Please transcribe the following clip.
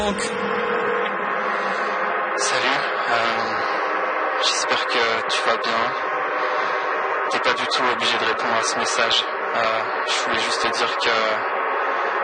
Donc, salut, j'espère que tu vas bien. T'es pas du tout obligé de répondre à ce message. Je voulais juste te dire que